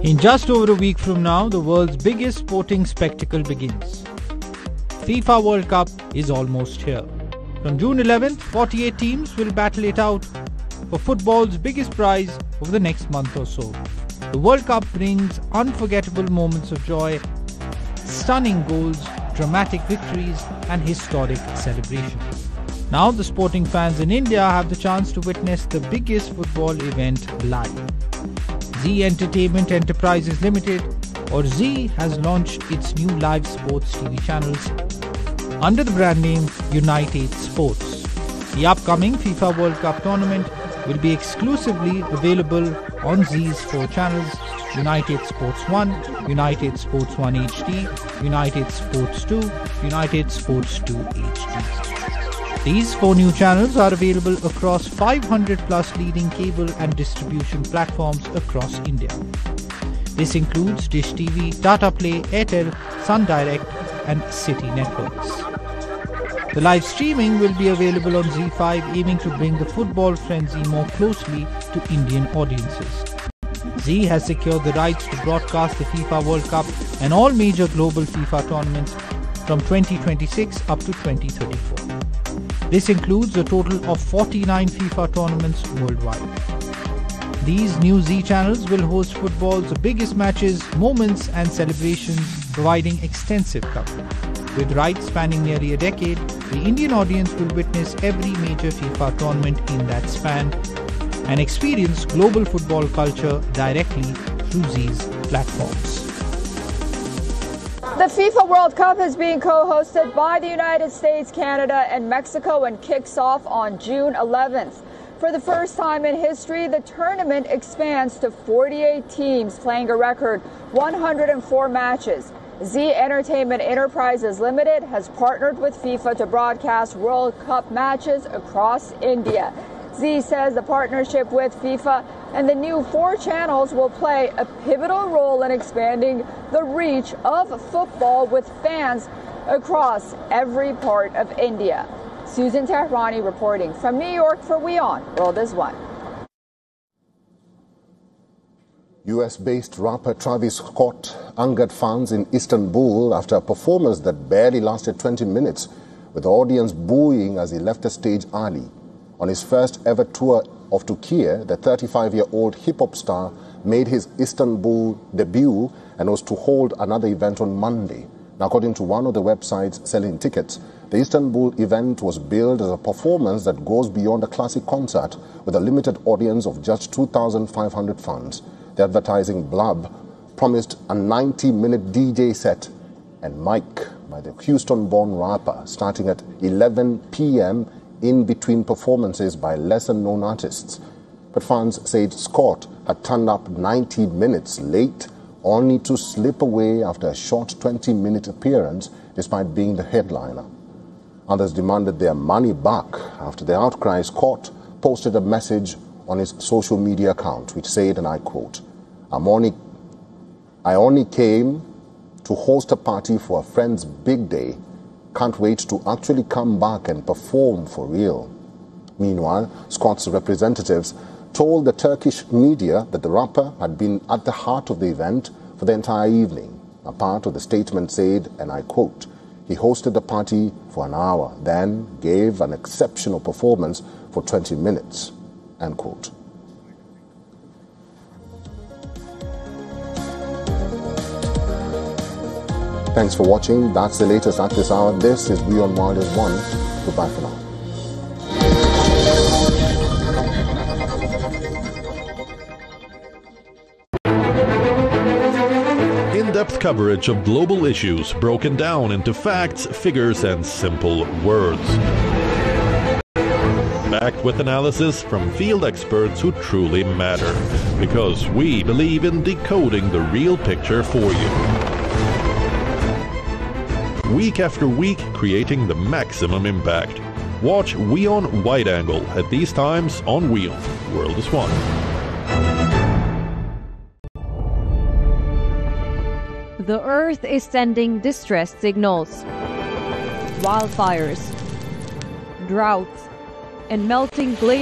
In just over a week from now, the world's biggest sporting spectacle begins. FIFA World Cup is almost here. From June 11th, 48 teams will battle it out for football's biggest prize over the next month or so. The World Cup brings unforgettable moments of joy, stunning goals, dramatic victories and historic celebrations. Now the sporting fans in India have the chance to witness the biggest football event live. Zee Entertainment Enterprises Limited, or Zee, has launched its new live sports TV channels under the brand name United Sports. The upcoming FIFA World Cup tournament will be exclusively available on Zee's 4 channels: United Sports 1, United Sports 1 HD, United Sports 2, United Sports 2 HD. These 4 new channels are available across 500 plus leading cable and distribution platforms across India. This includes Dish TV, Tata Play, Airtel, Sun Direct and City Networks. The live streaming will be available on ZEE5, aiming to bring the football frenzy more closely to Indian audiences. Zee has secured the rights to broadcast the FIFA World Cup and all major global FIFA tournaments from 2026 up to 2034. This includes a total of 49 FIFA tournaments worldwide. These new Zee channels will host football's biggest matches, moments and celebrations, providing extensive coverage. With rights spanning nearly a decade, the Indian audience will witness every major FIFA tournament in that span and experience global football culture directly through Zee's platforms. The FIFA World Cup is being co-hosted by the United States, Canada, and Mexico and kicks off on June 11th. For the first time in history, the tournament expands to 48 teams playing a record 104 matches. Zee Entertainment Enterprises Limited has partnered with FIFA to broadcast World Cup matches across India. Zee says the partnership with FIFA and the new 4 channels will play a pivotal role in expanding the reach of football with fans across every part of India. Susan Tehrani reporting from New York for WION World is One. US-based rapper Travis Scott angered fans in Istanbul after a performance that barely lasted 20 minutes, with the audience booing as he left the stage early. On his first ever tour of Turkey, the 35-year-old hip-hop star made his Istanbul debut and was to hold another event on Monday. Now, according to one of the websites selling tickets, the Istanbul event was billed as a performance that goes beyond a classic concert with a limited audience of just 2,500 fans. The advertising blurb promised a 90-minute DJ set and mic by the Houston-born rapper starting at 11 p.m. in between performances by lesser-known artists. But fans said Scott had turned up 90 minutes late, only to slip away after a short 20-minute appearance despite being the headliner. Others demanded their money back after the outcry. Scott posted a message on his social media account which said, and I quote, I only came to host a party for a friend's big day. Can't wait to actually come back and perform for real. Meanwhile, Scott's representatives told the Turkish media that the rapper had been at the heart of the event for the entire evening. A part of the statement said, and I quote, he hosted the party for an hour, then gave an exceptional performance for 20 minutes, end quote. Thanks for watching. That's the latest at this hour. This is WION World is One. Goodbye for now. In-depth coverage of global issues broken down into facts, figures, and simple words. Backed with analysis from field experts who truly matter. Because we believe in decoding the real picture for you. Week after week, creating the maximum impact. Watch WION Wide Angle at these times on WION World is One. The Earth is sending distress signals. Wildfires, droughts, and melting glaciers